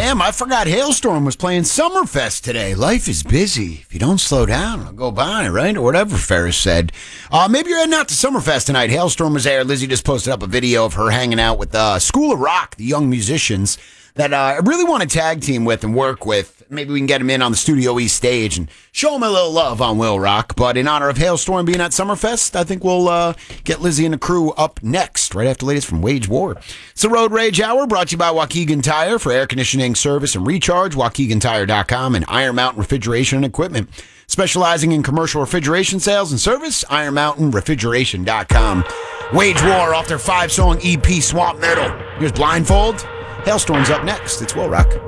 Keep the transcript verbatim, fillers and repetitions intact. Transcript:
Damn, I forgot Hailstorm was playing Summerfest today. Life is busy. If you don't slow down, it'll go by, right? Or whatever Ferris said. Uh, maybe you're heading out to Summerfest tonight. Hailstorm was there. Lizzie just posted up a video of her hanging out with uh, School of Rock, the young musicians that uh, I really want to tag team with and work with. Maybe we can get them in on the Studio East stage and show them a little love on Will Rock. But in honor of Hailstorm being at Summerfest, I think we'll uh, get Lizzie and the crew up next, right after the latest from Wage War. It's the Road Rage Hour, brought to you by Waukegan Tire for air conditioning, service, and recharge. Waukegan Tire dot com and Iron Mountain Refrigeration and Equipment. Specializing in commercial refrigeration sales and service, Iron Mountain Refrigeration dot com. Wage War off their five-song E P Swamp Metal. Here's Blindfold. Hailstorm's up next. It's Will Rock.